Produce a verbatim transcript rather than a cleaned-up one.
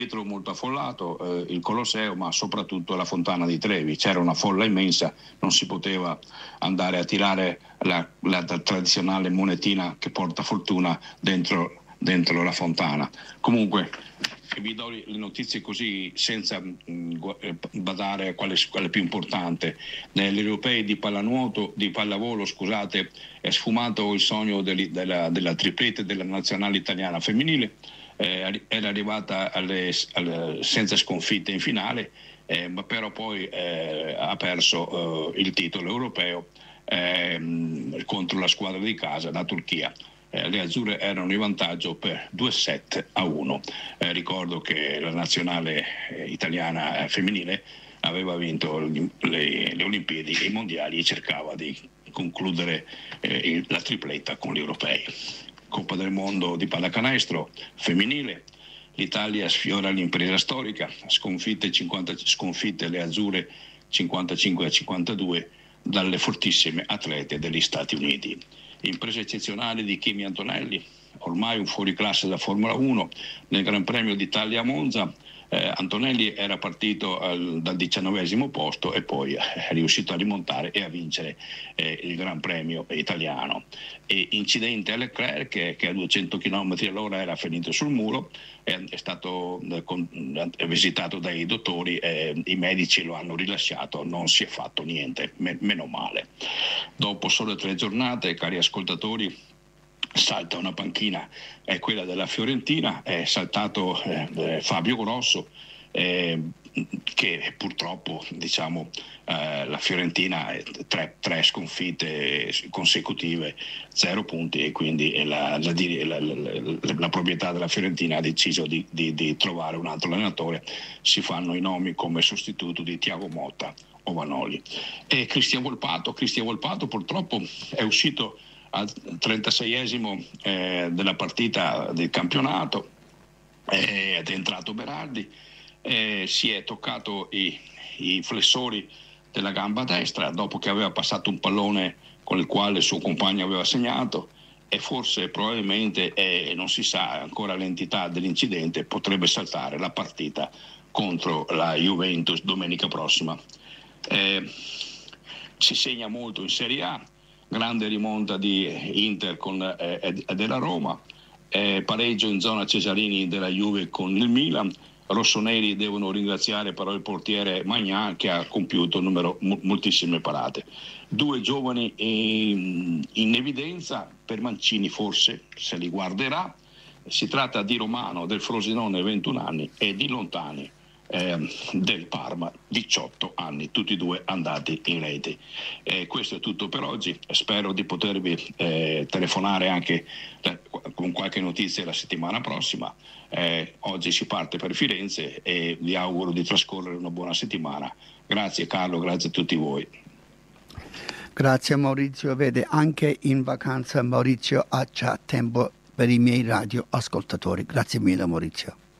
Pietro molto affollato, eh, il Colosseo, ma soprattutto la Fontana di Trevi. C'era una folla immensa, non si poteva andare a tirare la, la, la tradizionale monetina che porta fortuna dentro, dentro la fontana. Comunque vi do le notizie così senza mh, badare a quale, quale più importante. Negli europei di pallanuoto, di pallavolo, scusate, è sfumato il sogno della, della, della triplete della nazionale italiana femminile. Eh, era arrivata alle, alle, senza sconfitte in finale, eh, ma però poi eh, ha perso eh, il titolo europeo eh, contro la squadra di casa, la Turchia. Eh, le azzurre erano in vantaggio per due set a uno. Eh, ricordo che la nazionale italiana femminile aveva vinto le, le Olimpiadi e i mondiali e cercava di concludere eh, la tripletta con gli europei. Coppa del mondo di pallacanestro femminile, l'Italia sfiora l'impresa storica, sconfitte, cinquanta, sconfitte le azzurre cinquantacinque a cinquantadue dalle fortissime atlete degli Stati Uniti. Impresa eccezionale di Kimi Antonelli, ormai un fuoriclasse da Formula uno, nel Gran Premio d'Italia a Monza. Eh, Antonelli era partito al, dal diciannovesimo posto e poi è riuscito a rimontare e a vincere eh, il Gran Premio italiano. E incidente a Leclerc che, che a duecento chilometri all'ora era finito sul muro, è, è stato eh, con, è visitato dai dottori, eh, i medici lo hanno rilasciato, non si è fatto niente, me, meno male. Dopo solo tre giornate, cari ascoltatori, salta una panchina, è quella della Fiorentina, è saltato eh, Fabio Grosso, eh, che purtroppo diciamo eh, la Fiorentina ha tre, tre sconfitte consecutive, zero punti, e quindi la, la, la, la, la proprietà della Fiorentina ha deciso di, di, di trovare un altro allenatore. Si fanno i nomi come sostituto di Thiago Motta o Vanoli. E Cristian Volpato, Cristian Volpato purtroppo è uscito al trentaseiesimo eh, della partita del campionato, eh, ed è entrato Berardi, eh, si è toccato i, i flessori della gamba destra dopo che aveva passato un pallone con il quale il suo compagno aveva segnato, e forse probabilmente, eh, non si sa ancora l'entità dell'incidente, potrebbe saltare la partita contro la Juventus domenica prossima. Eh, si segna molto in Serie A, grande rimonta di Inter con eh, della Roma, eh, pareggio in zona Cesarini della Juve con il Milan. Rossoneri devono ringraziare però il portiere Magnà, che ha compiuto numero, moltissime parate. Due giovani in, in evidenza per Mancini, forse se li guarderà. Si tratta di Romano del Frosinone, ventuno anni, e di Lontani Eh, del Parma, diciotto anni, tutti e due andati in rete. Eh, questo è tutto per oggi, spero di potervi eh, telefonare anche eh, con qualche notizia la settimana prossima. Eh, oggi si parte per Firenze e vi auguro di trascorrere una buona settimana. Grazie Carlo, grazie a tutti voi. Grazie Maurizio, vede anche in vacanza Maurizio ha già tempo per i miei radio ascoltatori. Grazie mille Maurizio.